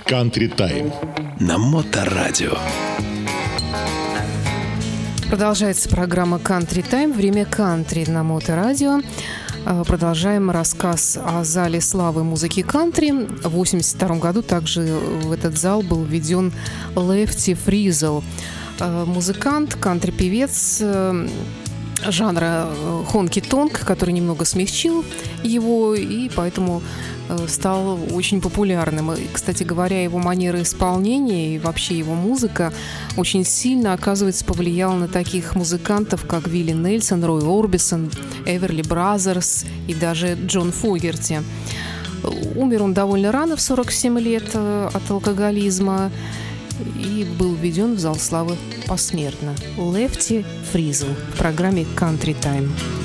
Country Time на Моторадио. Продолжается программа Country Time, время кантри на Моторадио. Продолжаем рассказ о зале славы музыки кантри. В 1982 году также в этот зал был введен Лефти Фризел, музыкант, кантри-певец жанра хонки-тонг, который немного смягчил его и поэтому стал очень популярным. И, кстати говоря, его манера исполнения и вообще его музыка очень сильно, оказывается, повлияла на таких музыкантов, как Вилли Нельсон, Рой Орбисон, Эверли Бразерс и даже Джон Фогерти. Умер он довольно рано, в 47 лет, от алкоголизма, и был введен в зал славы посмертно. Лефти Фризел в программе Country Time.